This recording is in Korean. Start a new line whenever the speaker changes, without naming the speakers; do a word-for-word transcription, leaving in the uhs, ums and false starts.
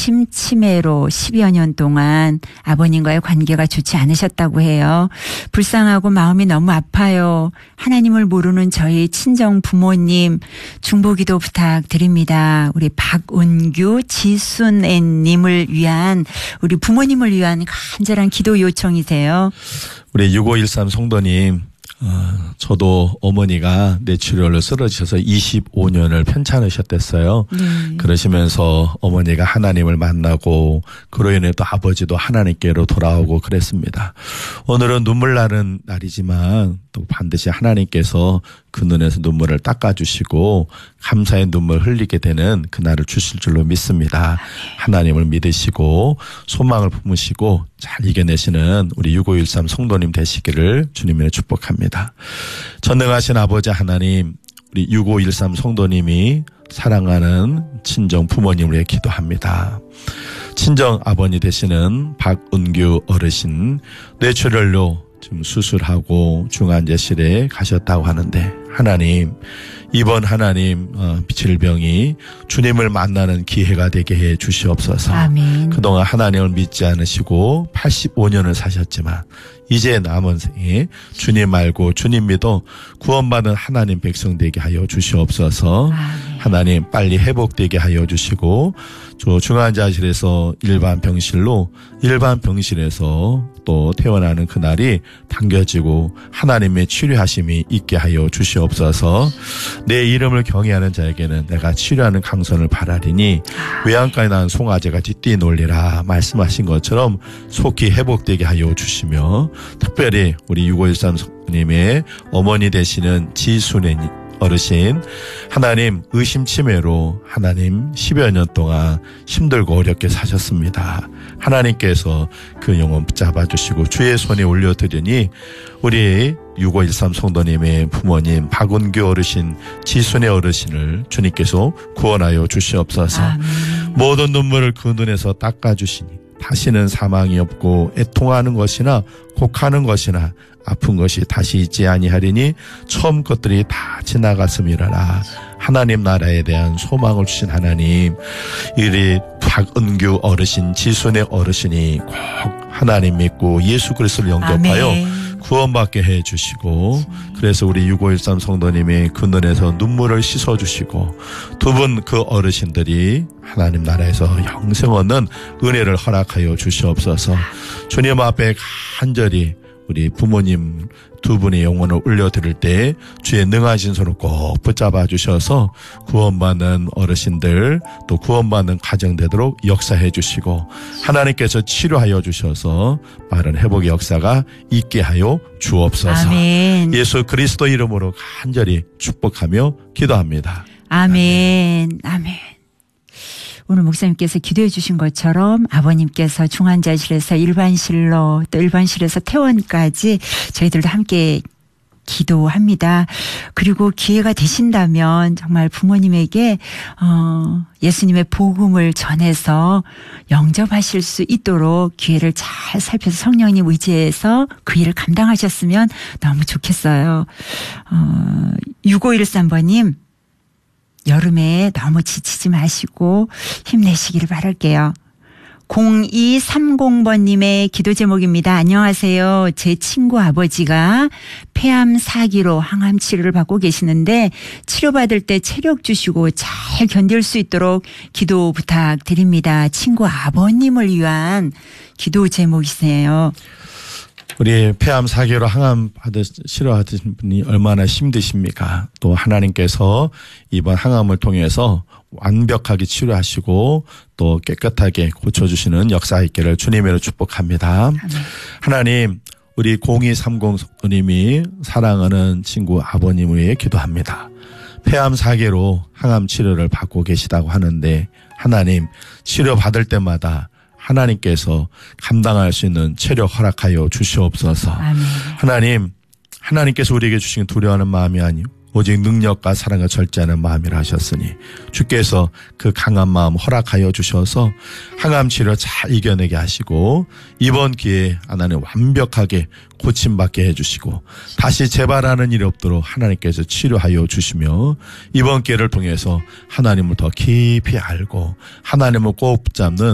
의심 치매로 십여 년 동안 아버님과의 관계가 좋지 않으셨다고 해요. 불쌍하고 마음이 너무 아파요. 하나님을 모르는 저희 친정 부모님 중보기도 부탁드립니다. 우리 박은규 지순애님을 위한 우리 부모님을 위한 간절한 기도 요청이세요.
우리 육오일삼 성도님, 어, 저도 어머니가 뇌출혈로 쓰러지셔서 이십오 년을 편찮으셨댔어요. 네. 그러시면서 어머니가 하나님을 만나고 그로 인해 또 아버지도 하나님께로 돌아오고 그랬습니다. 오늘은 눈물 나는 날이지만 또 반드시 하나님께서 그 눈에서 눈물을 닦아주시고 감사의 눈물 흘리게 되는 그날을 주실 줄로 믿습니다. 하나님을 믿으시고 소망을 품으시고 잘 이겨내시는 우리 육오일삼 성도님 되시기를 주님의 축복합니다. 전능하신 아버지 하나님, 우리 육오일삼 성도님이 사랑하는 친정 부모님을 위해 기도합니다. 친정 아버님 되시는 박은규 어르신 뇌출혈로 지금 수술하고 중환자실에 가셨다고 하는데 하나님, 이번 하나님 어, 질병이 주님을 만나는 기회가 되게 해 주시옵소서. 아멘. 그동안 하나님을 믿지 않으시고 팔십오 년을 사셨지만 이제 남은 생에 주님 알고 주님 믿어 구원받은 하나님 백성 되게 하여 주시옵소서. 아멘. 하나님 빨리 회복되게 하여 주시고 저 중환자실에서 일반 병실로 일반 병실에서 또 태어나는 그날이 당겨지고 하나님의 치료하심이 있게 하여 주시옵소서. 내 이름을 경외하는 자에게는 내가 치료하는 강선을 바라리니 외양간에 난 송아지같이 뛰놀리라 말씀하신 것처럼 속히 회복되게 하여 주시며 특별히 우리 육오일삼 님의 어머니 되시는 지순애 어르신, 하나님 의심치매로 하나님 십여 년 동안 힘들고 어렵게 사셨습니다. 하나님께서 그 영혼 붙잡아 주시고 주의 손에 올려드리니 우리 육오일삼 성도님의 부모님 박은규 어르신, 지순애 어르신을 주님께서 구원하여 주시옵소서. 아멘. 모든 눈물을 그 눈에서 닦아주시니 다시는 사망이 없고 애통하는 것이나 곡하는 것이나 아픈 것이 다시 있지 아니하리니 처음 것들이 다 지나갔음이라라. 하나님 나라에 대한 소망을 주신 하나님, 이리 박은규 어르신, 지순애 어르신이 꼭 하나님 믿고 예수 그리스도를 영접하여 아멘. 구원받게 해주시고 그래서 우리 육오일삼 성도님이 그 눈에서 눈물을 씻어주시고 두 분 그 어르신들이 하나님 나라에서 영생 얻는 은혜를 허락하여 주시옵소서. 주님 앞에 간절히 우리 부모님 두 분의 영혼을 올려드릴 때 주의 능하신 손을 꼭 붙잡아 주셔서 구원받는 어르신들 또 구원받는 가정 되도록 역사해 주시고 하나님께서 치료하여 주셔서 빠른 회복의 역사가 있게 하여 주옵소서. 아멘. 예수 그리스도 이름으로 간절히 축복하며 기도합니다.
아멘. 아멘. 오늘 목사님께서 기도해 주신 것처럼 아버님께서 중환자실에서 일반실로 또 일반실에서 퇴원까지 저희들도 함께 기도합니다. 그리고 기회가 되신다면 정말 부모님에게 어, 예수님의 복음을 전해서 영접하실 수 있도록 기회를 잘 살펴서 성령님 의지해서 그 일을 감당하셨으면 너무 좋겠어요. 어, 육오일삼 번님. 여름에 너무 지치지 마시고 힘내시기를 바랄게요. 공이삼공 번님의 기도 제목입니다. 안녕하세요. 제 친구 아버지가 폐암 사 기로 항암 치료를 받고 계시는데 치료받을 때 체력 주시고 잘 견딜 수 있도록 기도 부탁드립니다. 친구 아버님을 위한 기도 제목이세요.
우리 폐암 사 기로 항암 받으, 치료하신 분이 얼마나 힘드십니까? 또 하나님께서 이번 항암을 통해서 완벽하게 치료하시고 또 깨끗하게 고쳐주시는 역사 있기를 주님으로 축복합니다. 아멘. 하나님, 우리 공이삼공 님이 사랑하는 친구 아버님을 위해 기도합니다. 폐암 사 기로 항암 치료를 받고 계시다고 하는데 하나님, 치료받을 때마다 하나님께서 감당할 수 있는 체력 허락하여 주시옵소서. 아멘. 하나님, 하나님께서 우리에게 주신 두려워하는 마음이 아니요 오직 능력과 사랑과 절제하는 마음이라 하셨으니 주께서 그 강한 마음 허락하여 주셔서 항암 치료 잘 이겨내게 하시고 이번 기회에 하나님 완벽하게 고침받게 해주시고 다시 재발하는 일이 없도록 하나님께서 치료하여 주시며 이번 기회를 통해서 하나님을 더 깊이 알고 하나님을 꼭 붙잡는